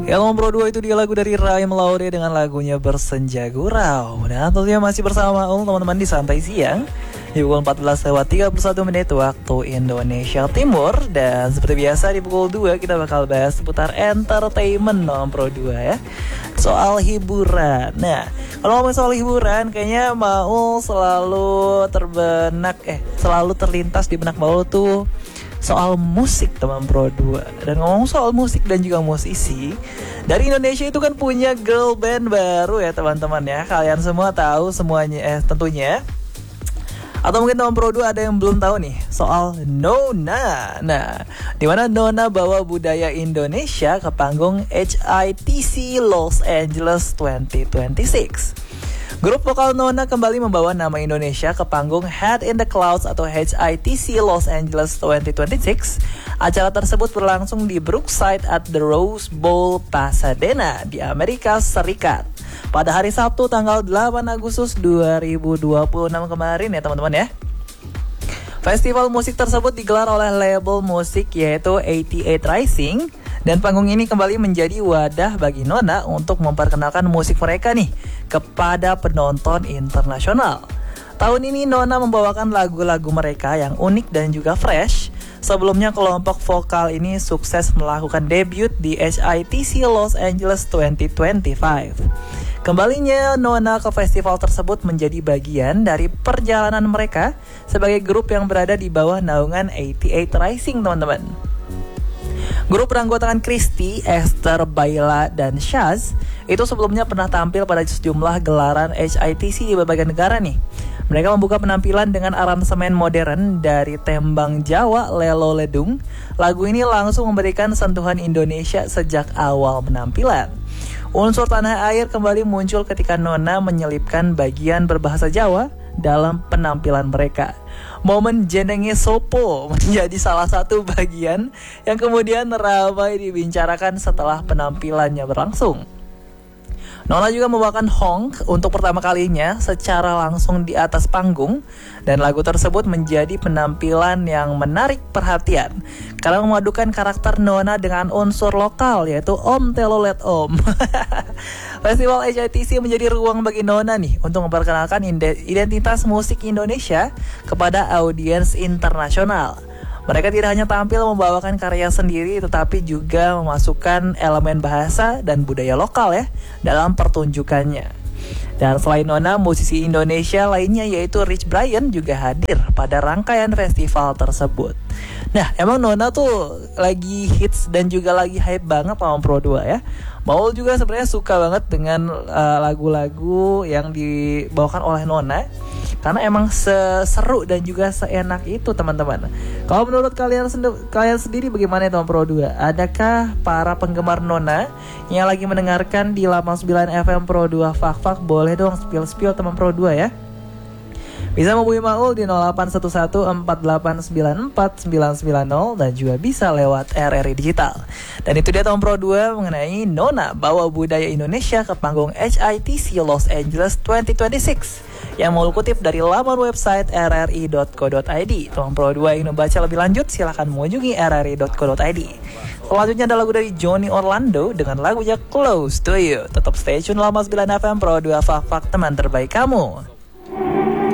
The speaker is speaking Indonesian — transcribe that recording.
Ya, Nomor 2 itu dia lagu dari Raim Laude dengan lagunya Bersenja Gurau. Dan tentunya masih bersama teman-teman di Santai Siang di pukul 14:31 waktu Indonesia Timur. Dan seperti biasa di pukul 2 kita bakal bahas seputar entertainment Nomor 2 ya. Soal hiburan. Nah, kalau ngomong soal hiburan kayaknya Maul selalu selalu terlintas di benak Maul tuh soal musik teman Pro 2. Dan ngomong soal musik dan juga musisi, dari Indonesia itu kan punya girl band baru ya teman-teman ya. Kalian semua tahu semuanya tentunya. Atau mungkin teman Pro 2 ada yang belum tahu nih soal Nona. Nah, dimana Nona bawa budaya Indonesia ke panggung HITC Los Angeles 2026. Grup vokal Nona kembali membawa nama Indonesia ke panggung Head in the Clouds atau HITC Los Angeles 2026. Acara tersebut berlangsung di Brookside at the Rose Bowl, Pasadena, di Amerika Serikat. Pada hari Sabtu tanggal 8 Agustus 2026 kemarin ya teman-teman ya. Festival musik tersebut digelar oleh label musik yaitu 88 Rising. Dan panggung ini kembali menjadi wadah bagi Nona untuk memperkenalkan musik mereka nih kepada penonton internasional. Tahun ini Nona membawakan lagu-lagu mereka yang unik dan juga fresh. Sebelumnya kelompok vokal ini sukses melakukan debut di HITC Los Angeles 2025. Kembalinya Nona ke festival tersebut menjadi bagian dari perjalanan mereka sebagai grup yang berada di bawah naungan 88 Rising teman-teman. Grup beranggotakan Christy, Esther, Baila, dan Shaz itu sebelumnya pernah tampil pada sejumlah gelaran HITC di berbagai negara nih. Mereka membuka penampilan dengan aransemen modern dari tembang Jawa Lelo Ledung. Lagu ini langsung memberikan sentuhan Indonesia sejak awal penampilan. Unsur tanah air kembali muncul ketika Nona menyelipkan bagian berbahasa Jawa dalam penampilan mereka. Momen jenenge sopo menjadi salah satu bagian yang kemudian ramai dibicarakan setelah penampilannya berlangsung. Nona juga membawakan Honk untuk pertama kalinya secara langsung di atas panggung. Dan lagu tersebut menjadi penampilan yang menarik perhatian karena memadukan karakter Nona dengan unsur lokal yaitu Om Telolet Om. Festival HITC menjadi ruang bagi Nona nih untuk memperkenalkan identitas musik Indonesia kepada audiens internasional. Mereka tidak hanya tampil membawakan karya sendiri tetapi juga memasukkan elemen bahasa dan budaya lokal ya dalam pertunjukannya. Dan selain Nona, musisi Indonesia lainnya yaitu Rich Brian juga hadir pada rangkaian festival tersebut. Nah, emang Nona tuh lagi hits dan juga lagi hype banget sama Pro 2 ya. Maul juga sebenarnya suka banget dengan lagu-lagu yang dibawakan oleh Nona karena emang seru dan juga seenak itu teman-teman. Kalau menurut kalian sendiri bagaimana teman Pro 2? Adakah para penggemar Nona yang lagi mendengarkan di 89 FM Pro 2 Fak boleh dong spill teman Pro 2 ya? Bisa menghubungi Maul di 081148949990 dan juga bisa lewat RRI Digital. Dan itu dia teman Pro 2 mengenai Nona bawa budaya Indonesia ke panggung HITC Los Angeles 2026 yang mau kutip dari laman website rri.co.id. Teman Pro 2 yang membaca lebih lanjut silahkan mengunjungi rri.co.id. Selanjutnya ada lagu dari Johnny Orlando dengan lagunya Close to You. Tetap stay tune 89 FM Pro 2 Fak teman terbaik kamu.